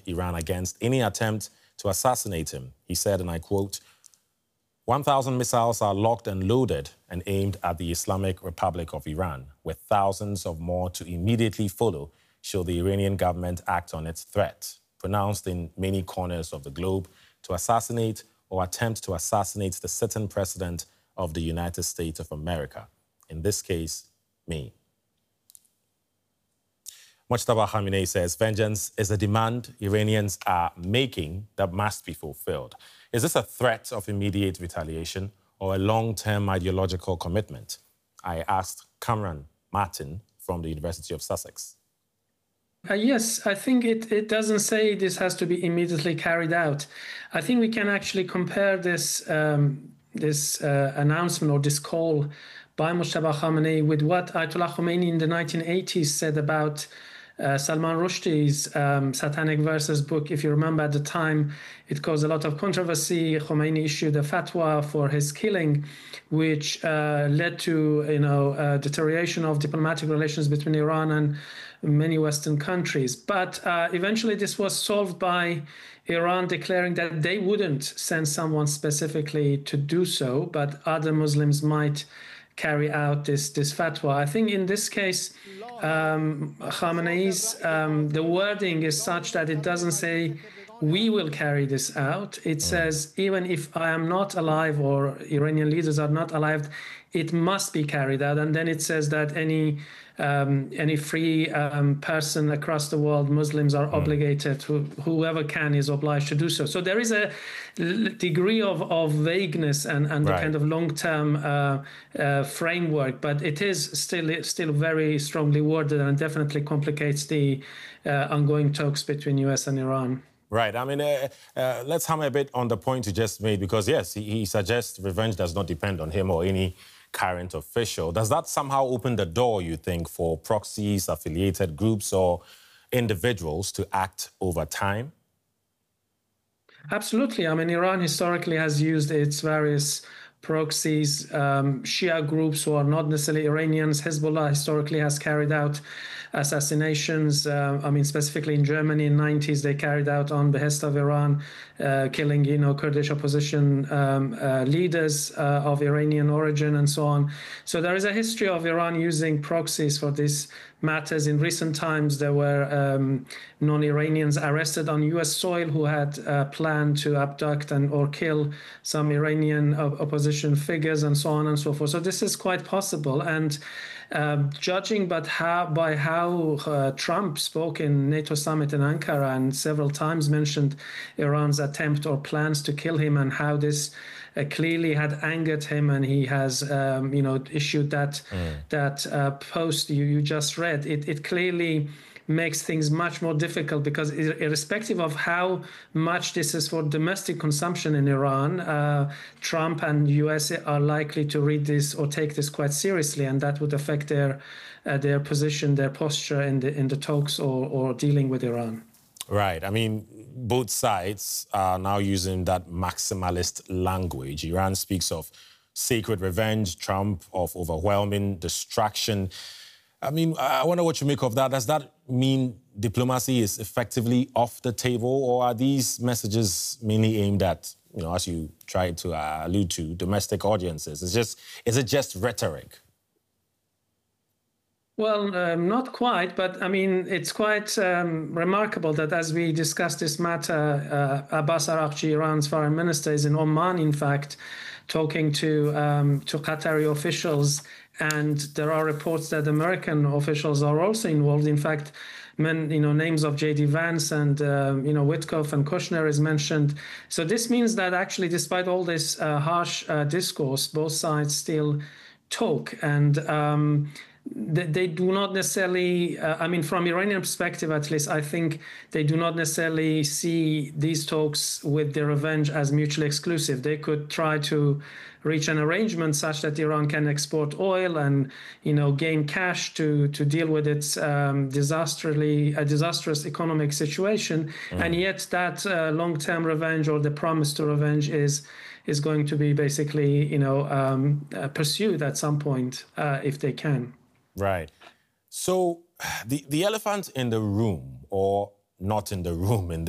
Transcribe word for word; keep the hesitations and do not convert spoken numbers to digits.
Iran against any attempt to assassinate him. He said, and I quote, one thousand missiles are locked and loaded and aimed at the Islamic Republic of Iran, with thousands of more to immediately follow should the Iranian government act on its threat, pronounced in many corners of the globe, to assassinate or attempt to assassinate the sitting president of the United States of America, in this case, me. Mojtaba Khamenei says vengeance is a demand Iranians are making that must be fulfilled. Is this a threat of immediate retaliation or a long-term ideological commitment? I asked Cameron Martin from the University of Sussex. Uh, yes, I think it, it doesn't say this has to be immediately carried out. I think we can actually compare this, um, this uh, announcement or this call by Mojtaba Khamenei with what Ayatollah Khomeini in the nineteen eighties said about Uh, Salman Rushdie's um, Satanic Verses book. If you remember, at the time, it caused a lot of controversy. Khomeini issued a fatwa for his killing, which uh, led to, you know, uh, deterioration of diplomatic relations between Iran and many Western countries. But uh, eventually, this was solved by Iran declaring that they wouldn't send someone specifically to do so, but other Muslims might carry out this this fatwa. I think in this case, um, Khamenei's um, the wording is such that it doesn't say we will carry this out. It says even if I am not alive or Iranian leaders are not alive, it must be carried out. And then it says that any um, any free um, person across the world, Muslims are mm. obligated to, whoever can is obliged to do so. So there is a degree of, of vagueness and, and right. the kind of long-term uh, uh, framework, but it is still still very strongly worded and definitely complicates the uh, ongoing talks between U S and Iran. Right. I mean, uh, uh, let's hammer a bit on the point you just made, because, yes, he, he suggests revenge does not depend on him or any current official. Does that somehow open the door, you think, for proxies, affiliated groups or individuals to act over time? Absolutely. I mean, Iran historically has used its various proxies, um, Shia groups who are not necessarily Iranians. Hezbollah historically has carried out assassinations. Uh, I mean, specifically in Germany in the nineties, they carried out on behest of Iran, uh, killing, you know, Kurdish opposition um, uh, leaders uh, of Iranian origin and so on. So there is a history of Iran using proxies for these matters. In recent times, there were um, non-Iranians arrested on U S soil who had uh, planned to abduct and or kill some Iranian op opposition figures and so on and so forth. So this is quite possible. And uh, judging but how, by how uh, Trump spoke in NATO summit in Ankara and several times mentioned Iran's attempt or plans to kill him and how this Uh, clearly had angered him, and he has, um, you know, issued that mm. that uh, post you, you just read. It, it clearly makes things much more difficult because irrespective of how much this is for domestic consumption in Iran, uh, Trump and U S are likely to read this or take this quite seriously, and that would affect their uh, their position, their posture in the in the talks or, or dealing with Iran. Right. I mean, both sides are now using that maximalist language. Iran speaks of sacred revenge, Trump of overwhelming destruction. I mean, I wonder what you make of that. Does that mean diplomacy is effectively off the table, or are these messages mainly aimed at, you know, as you tried to uh, allude to, domestic audiences? It's just, is it just rhetoric? Well, um, not quite, but I mean, it's quite um, remarkable that as we discuss this matter, uh, Abbas Araghchi, Iran's foreign minister, is in Oman, in fact, talking to um, to Qatari officials, and there are reports that American officials are also involved. In fact, men, you know, names of J D Vance and uh, you know Witkoff and Kushner is mentioned. So this means that actually, despite all this uh, harsh uh, discourse, both sides still talk, and um, they, they do not necessarily. Uh, I mean, from Iranian perspective, at least, I think they do not necessarily see these talks with the revenge as mutually exclusive. They could try to reach an arrangement such that Iran can export oil and, you know, gain cash to to deal with its um, disastrously a disastrous economic situation, mm. and yet that uh, long-term revenge or the promise to revenge is is going to be basically, you know, um, uh, pursued at some point uh, if they can. Right. So the the elephant in the room, or not in the room, in